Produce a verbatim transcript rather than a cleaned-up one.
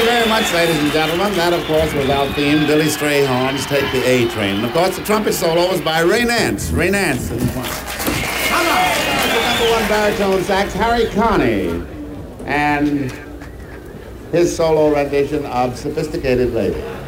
you very much, ladies and gentlemen. That, of course, was our theme, Billy Strayhorn's Take the A Train. And, of course, the trumpet solo was by Ray Nance. Ray Nance. Come on! The number one baritone sax, Harry Connick. And his solo rendition of Sophisticated Lady.